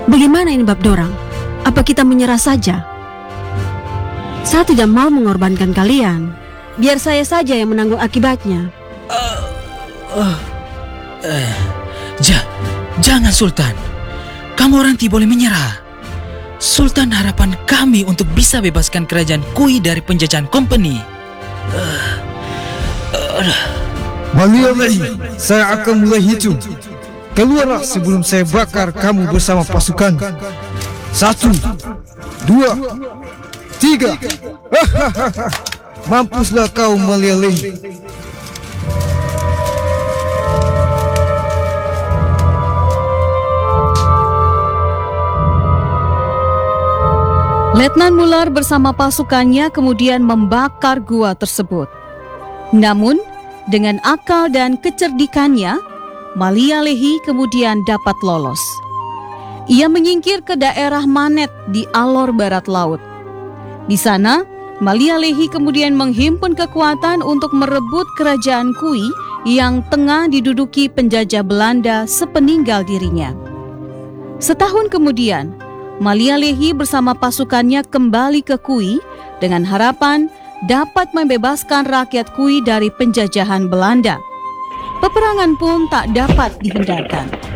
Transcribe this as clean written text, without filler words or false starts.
Bagaimana ini bab dorang? Apa kita menyerah saja? Saya tidak mau mengorbankan kalian. Biar saya saja yang menanggung akibatnya. Jangan Sultan. Kamu orang tidak boleh menyerah. Sultan harapan kami untuk bisa bebaskan kerajaan Kui dari penjajahan company. Malia Lehi, saya akan mulai hitung. Keluarlah sebelum saya bakar kamu bersama pasukan. 1, 2, 3. Mampuslah kau Malia Lehi. Letnan Mular bersama pasukannya kemudian membakar gua tersebut. Namun, dengan akal dan kecerdikannya, Malia Lehi kemudian dapat lolos. Ia menyingkir ke daerah Manet di alor barat laut. Di sana, Malia Lehi kemudian menghimpun kekuatan untuk merebut kerajaan Kui yang tengah diduduki penjajah Belanda sepeninggal dirinya. Setahun kemudian, Malia Lehi bersama pasukannya kembali ke Kui dengan harapan dapat membebaskan rakyat Kui dari penjajahan Belanda. Peperangan pun tak dapat dihindarkan.